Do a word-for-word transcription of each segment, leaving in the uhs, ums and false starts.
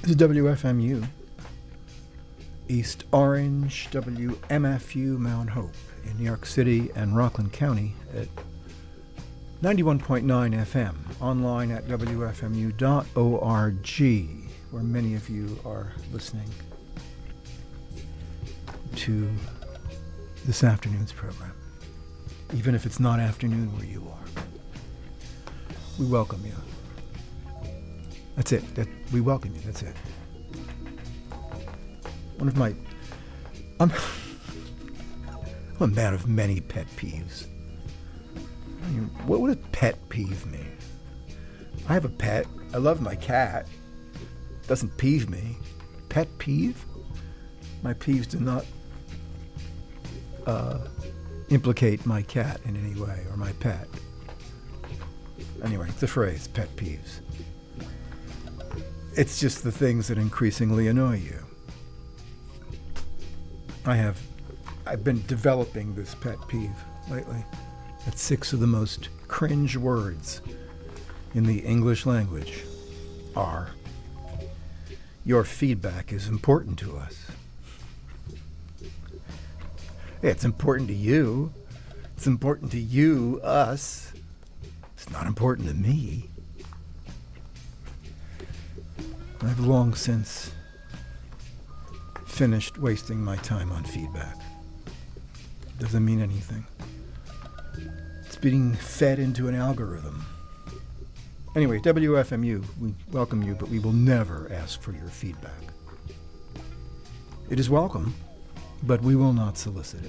This is W F M U, East Orange, W M F U Mount Hope in New York City and Rockland County at ninety-one point nine F M, online at W F M U dot org, where many of you are listening to this afternoon's program, even if it's not afternoon where you are. We welcome you. That's it. That, we welcome you. That's it. One of my... I'm, I'm a man of many pet peeves. I mean, what would a pet peeve mean? I have a pet. I love my cat. Doesn't peeve me. Pet peeve? My peeves do not uh, implicate my cat in any way, or my pet. Anyway, it's a phrase, pet peeves. It's just the things that increasingly annoy you. I have, I've been developing this pet peeve lately. It's six of the most cringe words in the English language are, your feedback is important to us. It's important to you. It's important to you, us. It's not important to me. I've long since finished wasting my time on feedback. Doesn't mean anything. It's being fed into an algorithm. Anyway, W F M U, we welcome you, but we will never ask for your feedback. It is welcome, but we will not solicit it.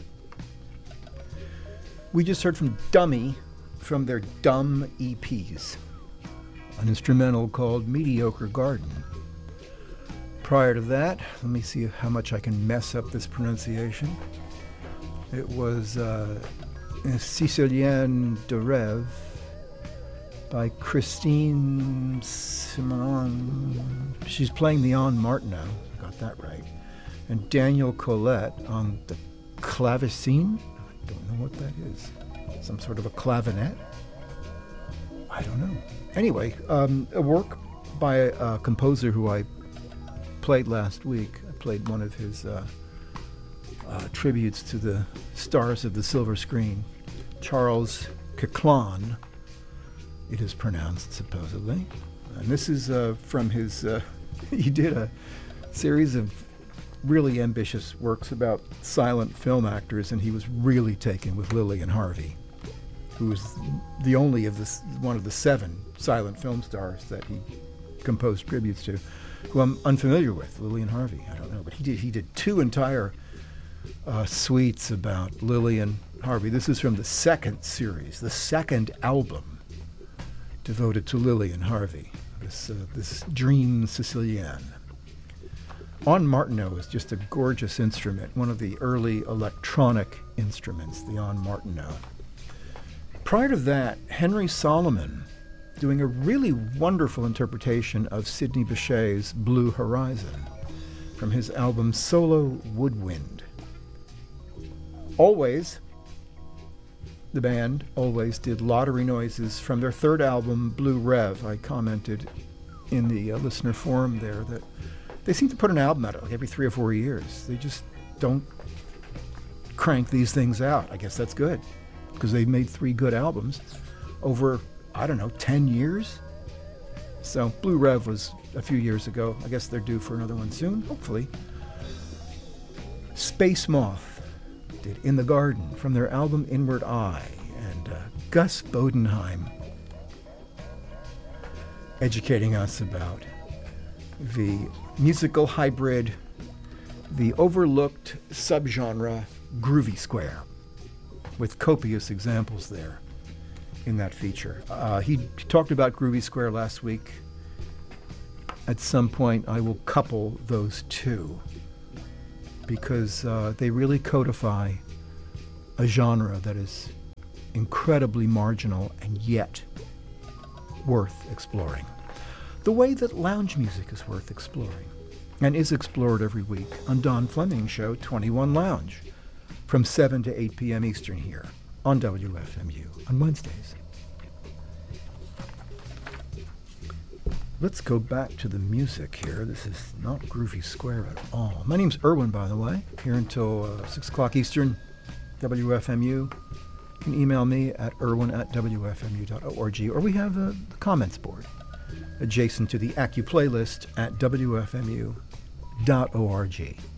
We just heard from Dummy from their Dumb E Ps, an instrumental called Mediocre Garden. Prior to that, let me see how much I can mess up this pronunciation. It was uh, Sicilienne de Rêve by Christine Simon. She's playing the on Martineau, I got that right. And Daniel Colette on the clavecine. I don't know what that is. Some sort of a clavinet? I don't know. Anyway, um, a work by a, a composer who I played last week. I played one of his uh, uh, tributes to the stars of the silver screen. Charles Ceclan, it is pronounced supposedly. And this is uh, from his, uh, he did a series of really ambitious works about silent film actors, and he was really taken with Lillian Harvey, who was the only of the, one of the seven silent film stars that he composed tributes to, who I'm unfamiliar with. Lillian Harvey, I don't know, but he did he did two entire uh, suites about Lillian Harvey. This is from the second series, the second album devoted to Lillian Harvey, this uh, this Dream Sicilienne. On Martineau is just a gorgeous instrument, one of the early electronic instruments, the On Martineau. Prior to that, Henry Solomon doing a really wonderful interpretation of Sidney Bechet's Blue Horizon from his album Solo Woodwind. Always, the band Always did lottery noises from their third album, Blue Rev. I commented in the uh, listener forum there that they seem to put an album out like every three or four years. They just don't crank these things out. I guess that's good, because they've made three good albums over, I don't know, ten years? So Blue Rev was a few years ago. I guess they're due for another one soon, hopefully. Space Moth did In the Garden from their album Inward Eye, and uh, Gus Bodenheim educating us about the musical hybrid, the overlooked subgenre groovy square, with copious examples there in that feature. Uh, he talked about groovy square last week. At some point, I will couple those two, because uh, they really codify a genre that is incredibly marginal and yet worth exploring. The way that lounge music is worth exploring, and is explored every week on Don Fleming's show, twenty-one Lounge, from seven to eight p.m. Eastern here on W F M U on Wednesdays. Let's go back to the music here. This is not Groovy Square at all. My name's Irwin, by the way, here until uh, six o'clock Eastern, W F M U. You can email me at irwin at w f m u dot org, or we have uh, the comments board adjacent to the Acu playlist at w f m u dot org.